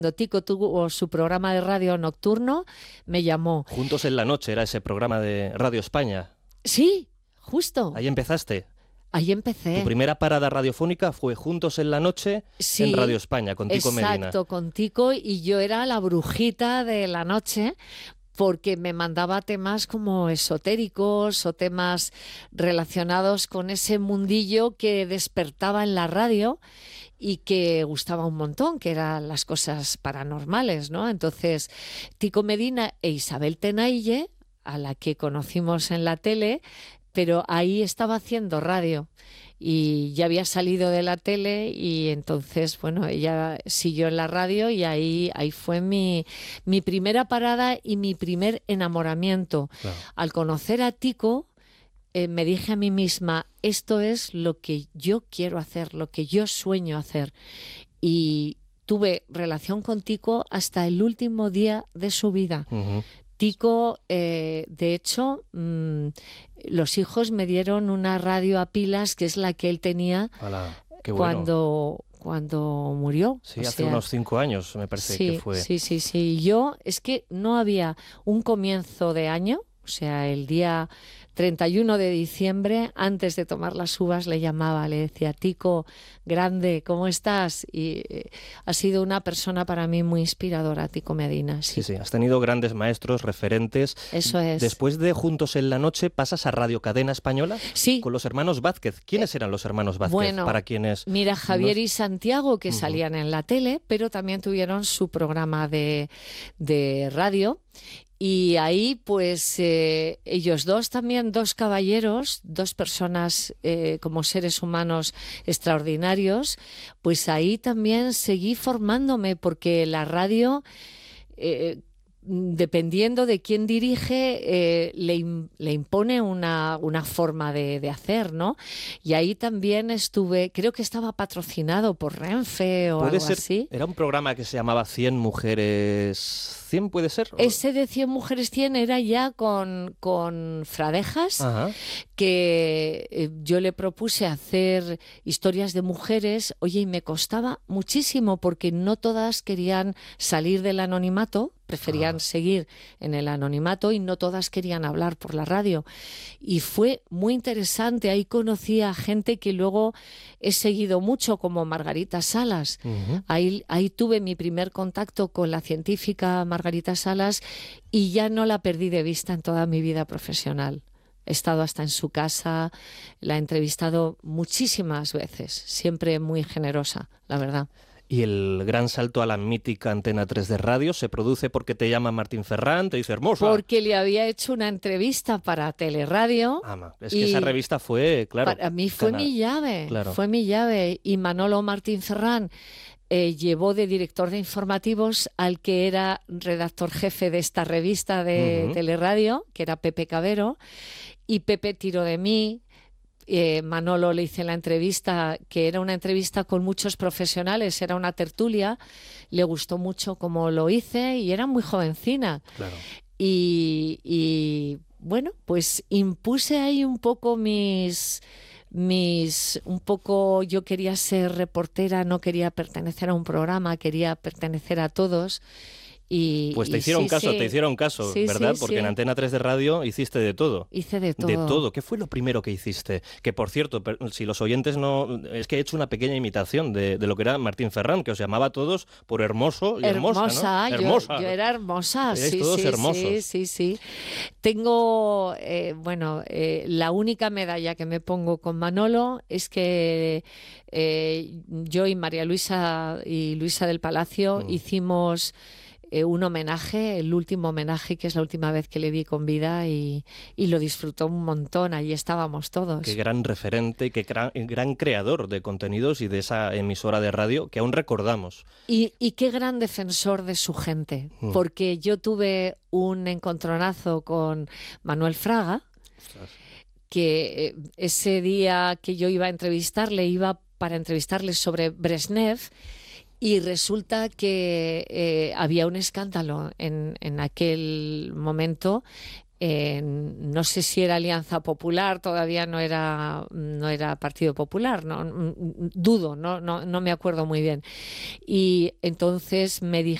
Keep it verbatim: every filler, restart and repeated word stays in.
Cuando Tico tuvo su programa de radio nocturno, me llamó. Juntos en la noche era ese programa de Radio España. Sí, justo. Ahí empezaste. Ahí empecé. Tu primera parada radiofónica fue Juntos en la noche sí, en Radio España, con Tico exacto, Medina. Exacto, con Tico, y yo era la brujita de la noche, porque me mandaba temas como esotéricos o temas relacionados con ese mundillo que despertaba en la radio y que gustaba un montón, que eran las cosas paranormales, ¿no? Entonces, Tico Medina e Isabel Tenaille, a la que conocimos en la tele, pero ahí estaba haciendo radio y ya había salido de la tele, y entonces, bueno, ella siguió en la radio, y ahí, ahí fue mi, mi primera parada y mi primer enamoramiento. Claro. Al conocer a Tico, eh, me dije a mí misma, esto es lo que yo quiero hacer, lo que yo sueño hacer. Y tuve relación con Tico hasta el último día de su vida. Uh-huh. Tico, eh, de hecho, mmm, los hijos me dieron una radio a pilas, que es la que él tenía. Hola, qué bueno. cuando, cuando murió. Sí, o hace sea, unos cinco años me parece sí, que fue. Sí, sí, sí. Yo, es que no había un comienzo de año, o sea, el día treinta y uno de diciembre, antes de tomar las uvas, le llamaba, le decía, Tico, grande, ¿cómo estás? Y eh, ha sido una persona para mí muy inspiradora, Tico Medina. Sí, sí, sí, has tenido grandes maestros, referentes. Eso es. Después de Juntos en la Noche, ¿pasas a Radio Cadena Española? Sí. Con los hermanos Vázquez. ¿Quiénes eran los hermanos Vázquez? Bueno, para quienes mira, Javier nos... y Santiago, que uh-huh. salían en la tele, pero también tuvieron su programa de, de radio. Y ahí, pues, eh, ellos dos también, dos caballeros, dos personas eh, como seres humanos extraordinarios, pues ahí también seguí formándome, porque la radio, eh, dependiendo de quién dirige, eh, le, le impone una, una forma de, de hacer, ¿no? Y ahí también estuve, creo que estaba patrocinado por Renfe o ¿Puede algo ser? así. Era un programa que se llamaba cien mujeres... ¿cien puede ser? Ese de cien mujeres cien era ya con, con Fradejas. Ajá. Que eh, yo le propuse hacer historias de mujeres, oye, y me costaba muchísimo, porque no todas querían salir del anonimato, preferían ah. seguir en el anonimato, y no todas querían hablar por la radio. Y fue muy interesante, ahí conocí a gente que luego he seguido mucho, como Margarita Salas. Uh-huh. Ahí, ahí tuve mi primer contacto con la científica Margarita Salas, y ya no la perdí de vista en toda mi vida profesional. He estado hasta en su casa, la he entrevistado muchísimas veces, siempre muy generosa, la verdad. Y el gran salto a la mítica Antena tres de radio se produce porque te llama Martín Ferrán, te dice hermosa. Porque le había hecho una entrevista para Teleradio. Ah, es que esa revista fue, claro. Para mí fue canal. mi llave, claro. fue mi llave. Y Manolo Martín Ferrán eh, llevó de director de informativos al que era redactor jefe de esta revista de uh-huh. Teleradio, que era Pepe Cabero, y Pepe tiró de mí. Eh, Manolo le hice la entrevista, que era una entrevista con muchos profesionales, era una tertulia, le gustó mucho cómo lo hice, y era muy jovencina. Claro. Y, y bueno, pues impuse ahí un poco mis... mis un poco yo quería ser reportera, no quería pertenecer a un programa, quería pertenecer a todos. Y, pues te y hicieron sí, caso, sí. te hicieron caso, sí, ¿verdad? Sí, Porque sí. en Antena tres de radio hiciste de todo. Hice de todo. De todo. ¿Qué fue lo primero que hiciste? Que, por cierto, si los oyentes no... Es que he hecho una pequeña imitación de, de lo que era Martín Ferrán, que os llamaba a todos por hermoso y hermosa, hermosa, ¿no? Yo, hermosa. Yo era hermosa, Erais sí, todos sí, hermosos. sí, sí, sí. Tengo, eh, bueno, eh, la única medalla que me pongo con Manolo es que eh, yo y María Luisa y Luisa del Palacio mm. hicimos... Eh, un homenaje, el último homenaje, que es la última vez que le vi con vida, y, y lo disfrutó un montón, allí estábamos todos. Qué gran referente y qué gran, gran creador de contenidos y de esa emisora de radio que aún recordamos. Y, y qué gran defensor de su gente, mm. porque yo tuve un encontronazo con Manuel Fraga, Ostras. que eh, ese día que yo iba a entrevistarle, iba para entrevistarle sobre Brezhnev, y resulta que eh, había un escándalo en, en aquel momento en, no sé si era Alianza Popular, todavía no era, no era Partido Popular, no, dudo, no, no, no me acuerdo muy bien. Y entonces me